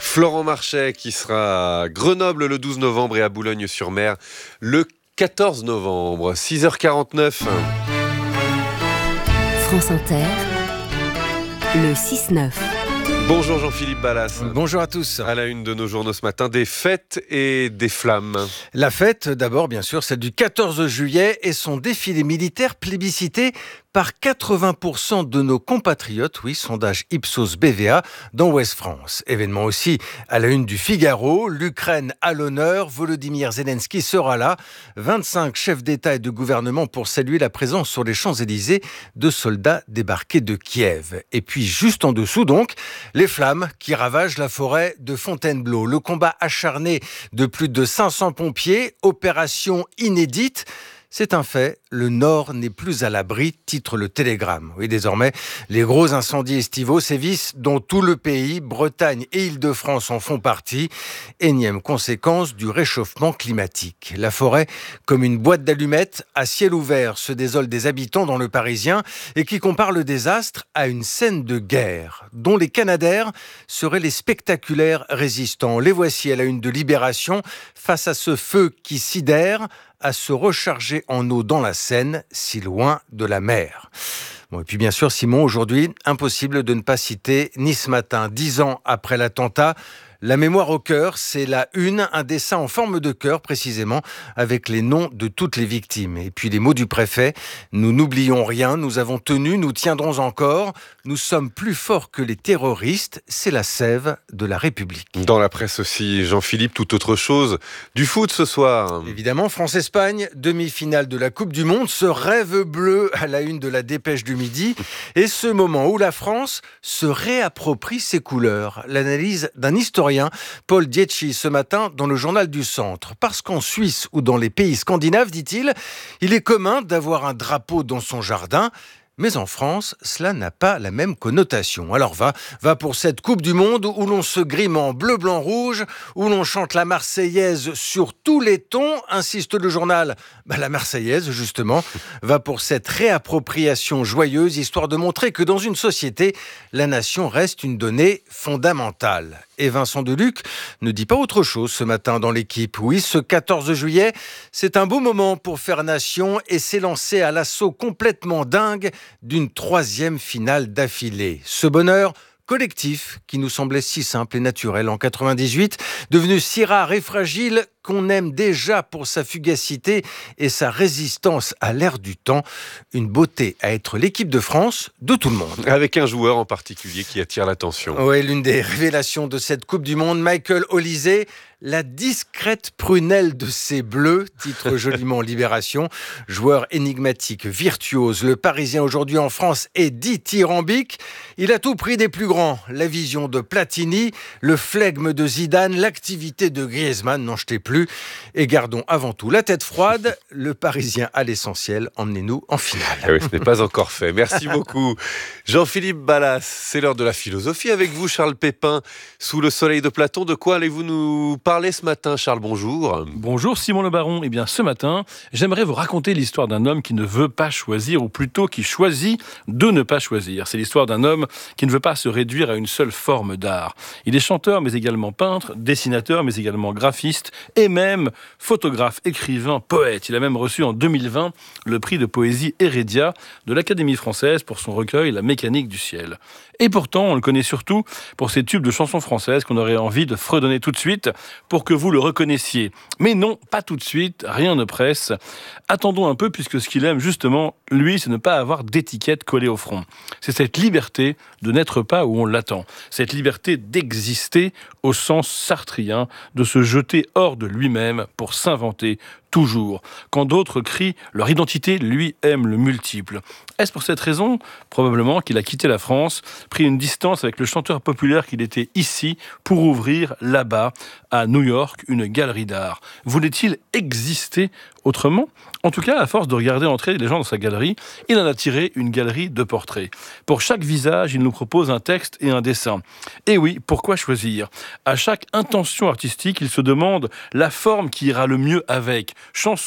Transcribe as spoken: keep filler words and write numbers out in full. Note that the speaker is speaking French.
Florent Marchais qui sera à Grenoble le douze novembre et à Boulogne-sur-Mer le quatorze novembre. six heures quarante-neuf. France Inter, le six neuf. Bonjour Jean-Philippe Ballas. Bonjour à tous. À la une de nos journaux ce matin, des fêtes et des flammes. La fête, d'abord, bien sûr, celle du quatorze juillet et son défilé militaire plébiscité par quatre-vingts pour cent de nos compatriotes, oui, sondage Ipsos B V A dans Ouest France. Événement aussi à la une du Figaro, l'Ukraine à l'honneur, Volodymyr Zelensky sera là, vingt-cinq chefs d'État et de gouvernement pour saluer la présence sur les Champs-Élysées de soldats débarqués de Kiev. Et puis juste en dessous donc, les flammes qui ravagent la forêt de Fontainebleau. Le combat acharné de plus de cinq cents pompiers, opération inédite. C'est un fait, le Nord n'est plus à l'abri, titre le Télégramme. Oui, désormais, les gros incendies estivaux sévissent dans tout le pays. Bretagne et Île-de-France en font partie. Énième conséquence du réchauffement climatique. La forêt, comme une boîte d'allumettes, à ciel ouvert, se désole des habitants dans le Parisien et qui compare le désastre à une scène de guerre, dont les Canadaires seraient les spectaculaires résistants. Les voici à la une de Libération, face à ce feu qui sidère, à se recharger en eau dans la Seine, si loin de la mer. Bon, et puis bien sûr, Simon, aujourd'hui, impossible de ne pas citer Nice Matin, dix ans après l'attentat. La mémoire au cœur, c'est la une, un dessin en forme de cœur précisément, avec les noms de toutes les victimes. Et puis les mots du préfet, nous n'oublions rien, nous avons tenu, nous tiendrons encore, nous sommes plus forts que les terroristes, c'est la sève de la République. Dans la presse aussi, Jean-Philippe, tout autre chose, du foot ce soir. Évidemment, France-Espagne, demi-finale de la Coupe du Monde, ce rêve bleu à la une de la Dépêche du Midi, et ce moment où la France se réapproprie ses couleurs. L'analyse d'un historien, Paul Dietschi, ce matin dans le journal du Centre. Parce qu'en Suisse ou dans les pays scandinaves, dit-il, il est commun d'avoir un drapeau dans son jardin. Mais en France, cela n'a pas la même connotation. Alors va, va pour cette Coupe du Monde où l'on se grime en bleu, blanc, rouge, où l'on chante la Marseillaise sur tous les tons, insiste le journal. Bah, la Marseillaise, justement, va pour cette réappropriation joyeuse, histoire de montrer que dans une société, la nation reste une donnée fondamentale. Et Vincent Deluc ne dit pas autre chose ce matin dans l'équipe. Oui, ce quatorze juillet, c'est un beau moment pour faire nation et s'élancer à l'assaut complètement dingue d'une troisième finale d'affilée. Ce bonheur collectif qui nous semblait si simple et naturel en quatre-vingt-dix-huit, devenu si rare et fragile qu'on aime déjà pour sa fugacité et sa résistance à l'ère du temps. Une beauté à être l'équipe de France de tout le monde. Avec un joueur en particulier qui attire l'attention. Oui, l'une des révélations de cette Coupe du Monde, Michael Olise, la discrète prunelle de ses bleus, titre joliment Libération. Joueur énigmatique, virtuose, le Parisien aujourd'hui en France est dithyrambique. Il a tout pris des plus grands. La vision de Platini, le flegme de Zidane, l'activité de Griezmann, n'en jetez plus. Et gardons avant tout la tête froide. Le Parisien à l'essentiel, emmenez-nous en finale. Ah oui, ce n'est pas encore fait. Merci beaucoup. Jean-Philippe Ballas, c'est l'heure de la philosophie avec vous, Charles Pépin. Sous le soleil de Platon, de quoi allez-vous nous parler ce matin, Charles? Bonjour. Bonjour Simon Le Baron. Eh bien, ce matin, j'aimerais vous raconter l'histoire d'un homme qui ne veut pas choisir, ou plutôt qui choisit de ne pas choisir. C'est l'histoire d'un homme qui ne veut pas se réduire à une seule forme d'art. Il est chanteur, mais également peintre, dessinateur, mais également graphiste, et même photographe, écrivain, poète. Il a même reçu en deux mille vingt le prix de poésie Heredia de l'Académie française pour son recueil La mécanique du ciel. Et pourtant, on le connaît surtout pour ses tubes de chansons françaises qu'on aurait envie de fredonner tout de suite pour que vous le reconnaissiez. Mais non, pas tout de suite, rien ne presse. Attendons un peu, puisque ce qu'il aime justement, lui, c'est ne pas avoir d'étiquette collée au front. C'est cette liberté de n'être pas où on l'attend. Cette liberté d'exister au sens sartrien, de se jeter hors de lui-même pour s'inventer toujours. Quand d'autres crient leur identité, lui aime le multiple. Est-ce pour cette raison, probablement, qu'il a quitté la France, pris une distance avec le chanteur populaire qu'il était ici, pour ouvrir là-bas, à New York, une galerie d'art? Voulait-il exister autrement? En tout cas, à force de regarder entrer les gens dans sa galerie, il en a tiré une galerie de portraits. Pour chaque visage, il nous propose un texte et un dessin. Et oui, pourquoi choisir? À chaque intention artistique, il se demande la forme qui ira le mieux avec. Chanson